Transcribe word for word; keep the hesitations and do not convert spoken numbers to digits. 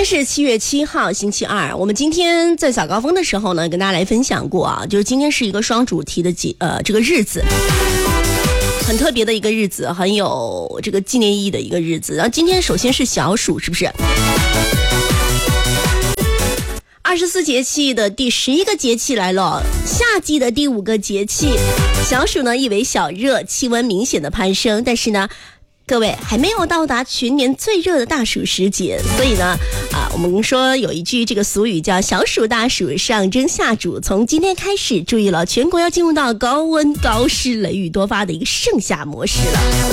天是七月七号星期二，我们今天在早高峰的时候呢，跟大家来分享过啊，就是今天是一个双主题的节呃这个日子，很特别的一个日子，很有这个纪念意义的一个日子。然后今天首先是小暑，是不是？二十四节气的第十一个节气来了，夏季的第五个节气。小暑呢意为小热，气温明显的攀升，但是呢各位还没有到达全年最热的大暑时节，所以呢啊，我们说有一句这个俗语叫小暑大暑上蒸下煮，从今天开始注意了，全国要进入到高温高湿雷雨多发的一个盛夏模式了。